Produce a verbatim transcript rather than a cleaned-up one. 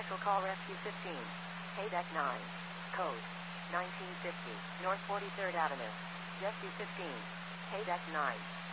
Special Call Rescue fifteen. Paydeck nine. Code nineteen fifty. North forty-third Avenue. Rescue fifteen. Paydeck nine.